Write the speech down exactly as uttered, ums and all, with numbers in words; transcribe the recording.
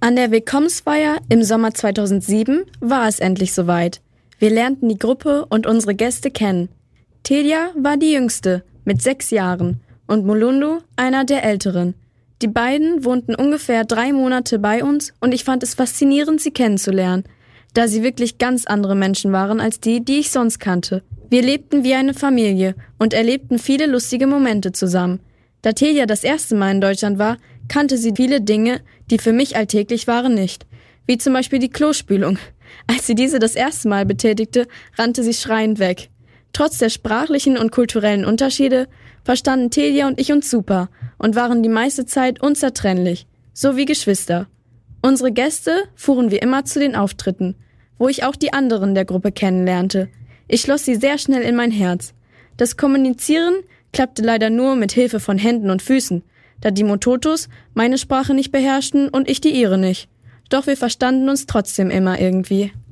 An der Willkommensfeier im Sommer zweitausendsieben war es endlich soweit. Wir lernten die Gruppe und unsere Gäste kennen. Telia war die Jüngste mit sechs Jahren und Mulundu einer der Älteren. Die beiden wohnten ungefähr drei Monate bei uns und ich fand es faszinierend, sie kennenzulernen, da sie wirklich ganz andere Menschen waren als die, die ich sonst kannte. Wir lebten wie eine Familie und erlebten viele lustige Momente zusammen. Da Telia das erste Mal in Deutschland war, kannte sie viele Dinge, die für mich alltäglich waren, nicht. Wie zum Beispiel die Klospülung. Als sie diese das erste Mal betätigte, rannte sie schreiend weg. Trotz der sprachlichen und kulturellen Unterschiede verstanden Telia und ich uns super und waren die meiste Zeit unzertrennlich, so wie Geschwister. Unsere Gäste fuhren wie immer zu den Auftritten, wo ich auch die anderen der Gruppe kennenlernte. Ich schloss sie sehr schnell in mein Herz. Das Kommunizieren klappte leider nur mit Hilfe von Händen und Füßen, da die Mototos meine Sprache nicht beherrschten und ich die ihre nicht. Doch wir verstanden uns trotzdem immer irgendwie.